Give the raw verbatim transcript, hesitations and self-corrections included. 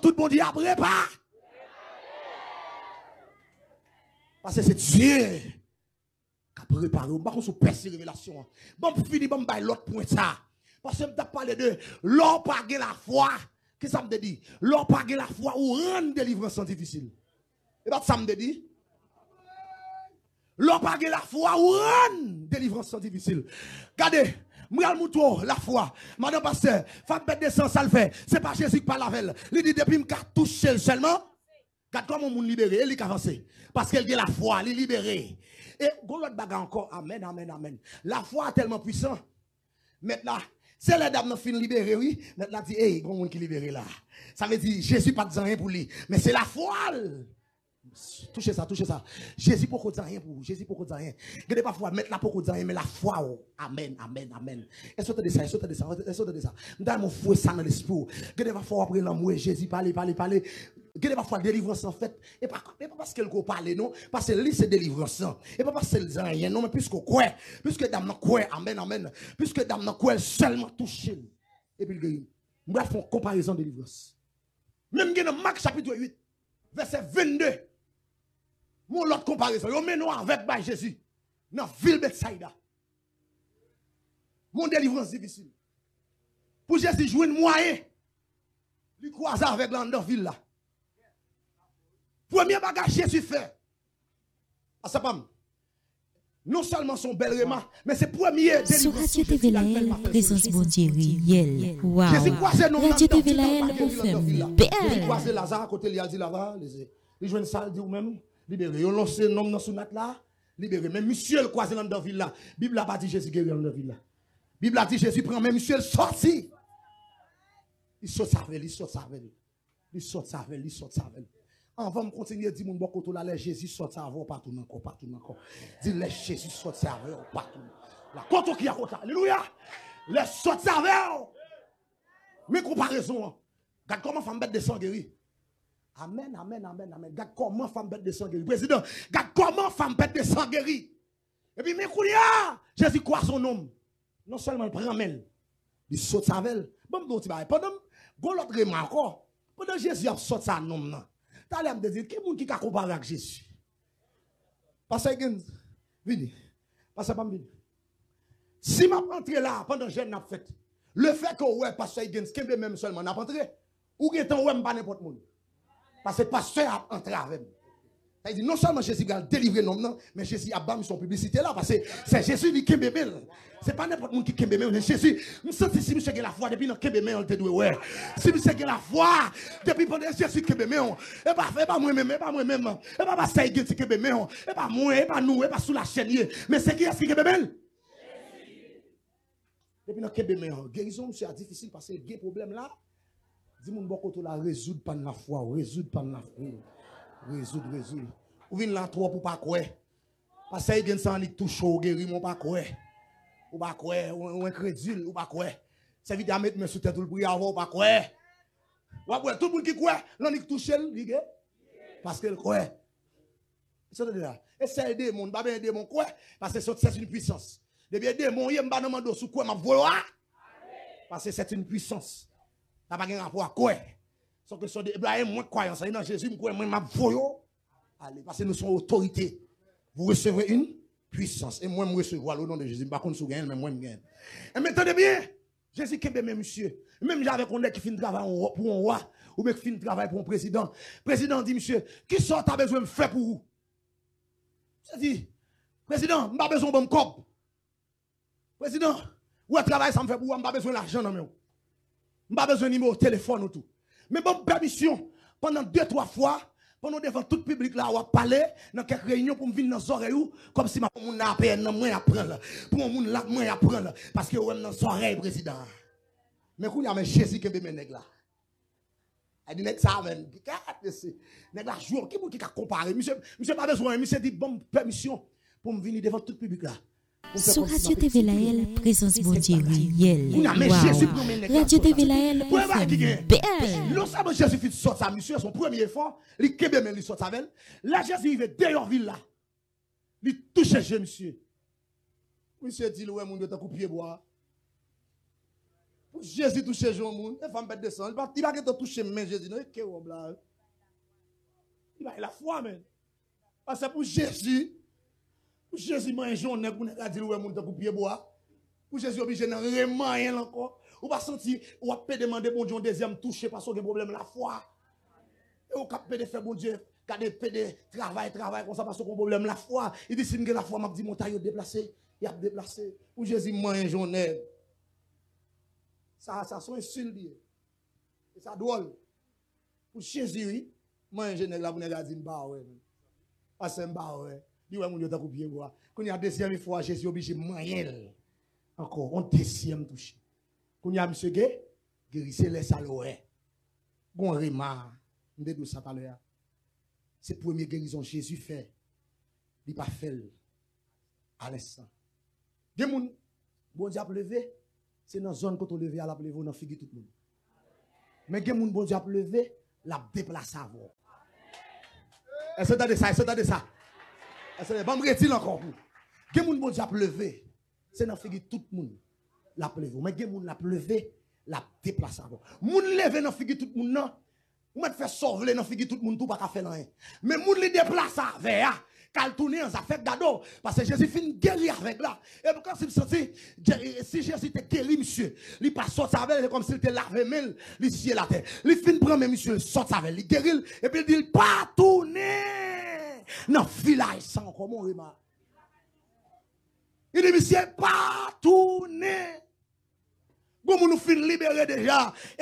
tout bon Dieu a préparé. Parce que c'est Dieu qui a préparé. On va qu'on se percer révélation. Bon, pour finir, bon, bah, l'autre point ça. Parce que je t'ai parlé de l'on pas la foi. Qu'est-ce que ça me dit? L'on pas la foi ou rendre délivrance difficile. Et bien, ça me dit? L'on pas la foi ou rendre délivrance difficile. Regardez. M'ral mouton la foi. Madame pasteur, femme bête de sang ça le fait. C'est pas Jésus qui parle avec elle. Il dit depuis m'ka toucher seulement. Regarde comment moun libéré, il avance parce qu'elle a la foi, elle est libérée. Et gon l'autre bagarre encore. Amen, amen, amen. La foi est tellement puissante. Maintenant, c'est la dame qui fin libérée, oui. Maintenant dit hey, gon moun qui libéré là. Ça veut dire Jésus pas de rien pour lui, mais c'est la foi. Touchez ça, touchez ça. Jésus pour dire rien pour vous. Jésus pour dire rien. Regardez parfois mettre la pour dire rien, mais la foi. Oh. Amen, amen, amen. Est-ce que de ça, est-ce que de ça, est-ce que de ça. Dans mon fouet ça dans l'esprit. Regardez parfois après l'amour Jésus parler, parler, parler. Regardez parfois délivrance en fait. Et pas, et pas parce qu'elle go parler non, parce que lui c'est délivrance. Et pas parce qu'elle dit rien non, mais puisque quoi, puisque dame n'a quoi, amen, amen. Puisque dame n'a quoi seulement touché. Et puis le guérit. Bref, on comparaison de délivrance. Même dans Marc chapitre huit, verset vingt-deux. Mon l'autre comparaison, yo menon avec bah Jésus dans ville Bethsaïda. Mon délivrance difficile. Pour Jésus jouer un moyen, lui croiser avec l'an ville là. Premier bagage Jésus fait. Ah ça pas. Non seulement son bel remas, mais c'est premier délivrance. Sur Radio T V Laël, présence bon Dieu réel. Waouh. Radio T V Laël, on fait belle. Jésus croise Lazare à côté, il a dit là-bas, il joue une salle, dit ou même. Libéré. Ils ont lancé un homme dans son là, libéré. Mais monsieur le croisé dans la ville là. Bible n'a pas dit Jésus guéri dans la ville là. Bible a dit Jésus prend même monsieur le sorti. Il saute sa velle, il saute sa velle. Il saute sa velle, il saute sa velle. On va continuer à dire mon bon côté là, Jésus saute sa velle partout encore, partout encore. Dis les Jésus saute sa velle partout. La côté qui a côté. Alléluia. Les saute sa velle. Mais comparaison. Regarde comment femme bête descend guéri. Amen, amen, amen, amen. Regarde comment femme bête de sang guéri. Président, regarde comment femme bête de sang guéri. Et puis, mais koulia, Jésus croit son nom. Non seulement il prend mel, il saute sa velle. Bon, bon, tu vas pendant, bon, l'autre remarque encore. Pendant Jésus a sauté sa nom, non. T'as l'air de dire, qui est-ce qui a comparé avec Jésus? Parce que, vini, parce que, vini. Si m'a entré là, pendant que j'ai fait, le fait que, ouais, parce que, Higgins, qui est même seulement n'a entré, ou qui est en ouais, pas n'importe monde. Parce que le pasteur a entré avec. Il dit non seulement Jésus a délivré l'homme, mais Jésus a bâti son publicité là. Parce que c'est Jésus qui est bébé. Ce n'est pas n'importe qui qui est bébé. C'est Jésus. Je sens si monsieur a la foi depuis que bébé on te doit ouais. Si monsieur a la foi depuis pendant Jésus qui est bébé on. Et pas et pas moi même, et pas moi même. Et pas parce que qui est bébé on. Et pas moi, et pas nous, et pas sous la chaîne. Mais c'est qui est-ce qui est bébé? Depuis que bébé on. Guérison c'est difficile parce que il y a problème là. Dis mon bon côté là résoudre pas la foi, résoudre pas la foi. Résoudre, résoudre. Ou vient là trop pour pas quoi. Parce que il y a ça qui touche au guéri mon pas quoi. Ou pas quoi, ou incrédule, ou pas quoi. C'est vite à mettre mes sous tête pour y avoir pas quoi. Ou après tout le monde qui quoi, l'on qui touche il parce que quoi. C'est là. Et c'est aider mon pas bien aider mon quoi parce que c'est une puissance. Depuis aider mon yé m'ba dans dos sous quoi m'a voir. Parce que c'est une puissance. Ça pas un rapport à quoi. Sauf que sur des moins croyance dans Jésus moi moi m'a voyo. Allez parce que nous sommes autorité. Vous recevrez une puissance et moi me recevoir au nom de Jésus pas contre sou gagne mais moi me gagne. Et maintenant bien, Jésus qui même monsieur, même j'avais qu'on qui fin travail pour un roi ou bien qui fin travail pour un président. Président dit monsieur, qui sort a besoin de faire pour vous? Ça dit président, m'pas besoin de bon cop. Président, ou travail ça me fait pour vous, m'pas besoin d'argent non mais. M'pas besoin de numéro de téléphone ou tout. Mais bon, permission, pendant deux, trois fois, pendant devant tout le public là, on va parler dans quelques réunions pour me venir dans les oreilles, comme si mon moun n'a pas moi apprendre. Pour mon moun là, moi apprendre. Parce que on dans les oreilles, président. Mais quand il y a Jésus qui est mes nègres là. Il dit, nègre ça, même. Nègre là, joue, qui qui a comparé? Monsieur, monsieur pas besoin, monsieur dit, bon, permission pour me venir devant tout le public là. Sur Radio T V Laël, présence bon Dieu réel. Wow. Radio T V Laël, on fait belle. Non seulement Jésus fit sortir sa mission, son premier effort, il kebe men, il sort sa velle. Là, Jésus, il va d'ailleurs ville là. Il touche chez monsieur. Monsieur dit, ouais, mon Dieu, t'as coupé bois. Jésus touche Jean moun, il va me descendre, il va il va que toucher main Jésus non, que on là. Il va la foi men. Parce que pour Jésus, pour Jésus mange journée pour ne pas dire ouais moun te couper bois. Pour Jésus obligé de vraiment rien encore. Ou pas sentir ou a peut demander bon Dieu un deuxième toucher parce que problème la foi. Et ou cap de faire bon Dieu, garder pédé travail travail comme ça parce que problème la foi. Il dit si me la foi m'a dit montagne déplacer, il a déplacé. Pour Jésus mange journée. Ça, ça sont insultes. Et ça drôle. Pour Jésus, oui, moi, je n'ai pas dit que parce que je ne dis pas que je ne sais pas. Quand il y a deuxième fois, Jésus est obligé de moyen. Encore, on deuxième touché. Quand il y a monsieur Gay, guérissez les salauds. Bon, Rima, on dit ça tout à l'heure. C'est la première guérison que Jésus fait. Il n'a pas fait à l'instant. Des gens, bon Dieu a levé. C'est dans la zone que tu levé à la levé, dans figure tout le monde. Mais il y a des gens bon Dieu a levé, la déplace à vous. Est-ce que tu as ça? Est-ce que tu as ça? Est-ce que tu as me retirer encore? Il y a des gens bon Dieu a levé, c'est dans figure tout le monde. La levé. Mais il y a des gens la levé, la déplace à vous. Moun levé dans figure tout le monde, non. Ou fait sauver dans figure tout le monde, tout pas faire rien. Mais moun li déplace à vers. Qu'elle tourne en fait d'ado parce que Jésus finit guérir avec là et quand il senti si Jésus était guéri monsieur il pas sorti avec comme s'il était lavé mille il ciel la terre il fin prendre monsieur sorti avec il guérir et puis il dit pas tourner non village sans comment remarque il dit monsieur pas tourner bon nous fin libérer déjà